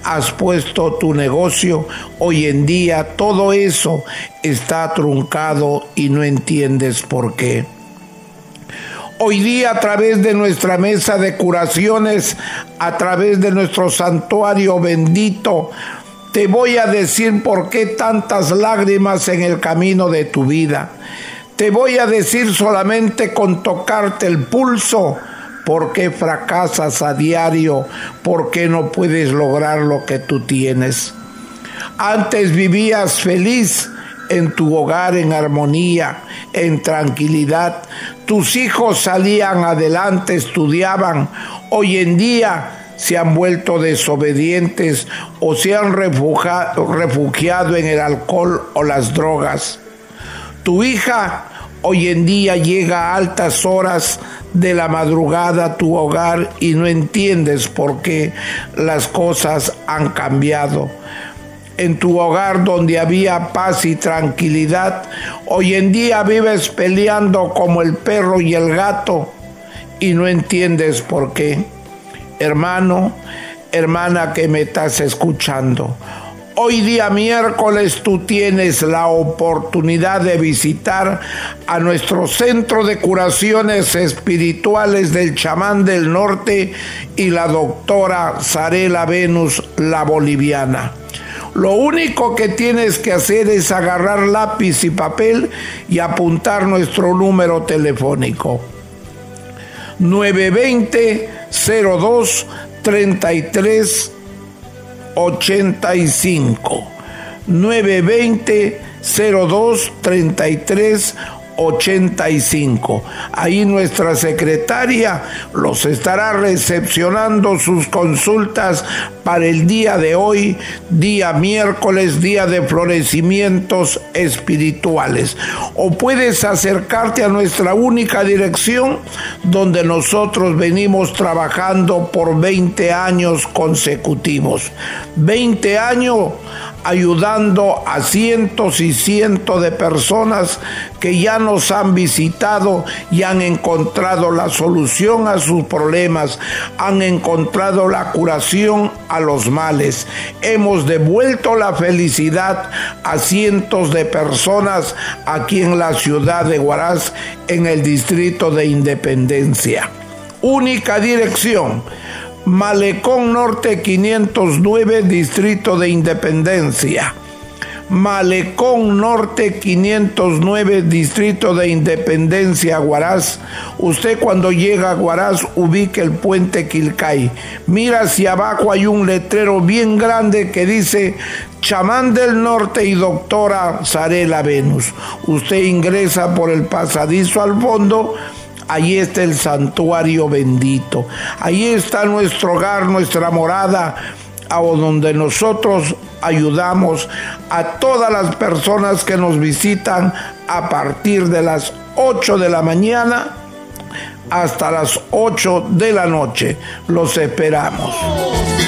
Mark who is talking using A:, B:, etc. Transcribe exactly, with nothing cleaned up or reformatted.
A: has puesto tu negocio, hoy en día todo eso está truncado y no entiendes por qué. Hoy día, a través de nuestra mesa de curaciones, a través de nuestro santuario bendito, te voy a decir por qué tantas lágrimas en el camino de tu vida. Te voy a decir solamente con tocarte el pulso por qué fracasas a diario, por qué no puedes lograr lo que tú tienes. Antes vivías feliz en tu hogar, en armonía, en tranquilidad. Tus hijos salían adelante, estudiaban. Hoy en día se han vuelto desobedientes o se han refugiado, refugiado en el alcohol o las drogas. Tu hija hoy en día llega a altas horas de la madrugada a tu hogar y no entiendes por qué las cosas han cambiado. En tu hogar donde había paz y tranquilidad, hoy en día vives peleando como el perro y el gato y no entiendes por qué. Hermano, hermana que me estás escuchando, hoy día miércoles tú tienes la oportunidad de visitar a nuestro centro de curaciones espirituales del Chamán del Norte y la doctora Zarela Venus, la boliviana. Lo único que tienes que hacer es agarrar lápiz y papel y apuntar nuestro número telefónico. nueve dos cero, cero dos, treinta y tres ochenta y cinco. nueve dos cero, cero dos, treinta y tres ochenta y cinco. Ahí nuestra secretaria los estará recepcionando sus consultas para el día de hoy, día miércoles, día de florecimientos espirituales. O puedes acercarte a nuestra única dirección donde nosotros venimos trabajando por veinte años consecutivos. veinte años ayudando a cientos y cientos de personas que ya nos han visitado y han encontrado la solución a sus problemas, han encontrado la curación a los males. Hemos devuelto la felicidad a cientos de personas aquí en la ciudad de Huaraz, en el distrito de Independencia. Única dirección: Malecón Norte quinientos nueve, Distrito de Independencia. Malecón Norte quinientos nueve, Distrito de Independencia, Huaraz. Usted cuando llega a Huaraz ubique el puente Quilcay. Mira hacia abajo, hay un letrero bien grande que dice Chamán del Norte y doctora Zarela Venus. Usted ingresa por el pasadizo al fondo. Allí está el santuario bendito. Allí está nuestro hogar, nuestra morada, a donde nosotros ayudamos a todas las personas que nos visitan a partir de las ocho de la mañana hasta las ocho de la noche. Los esperamos.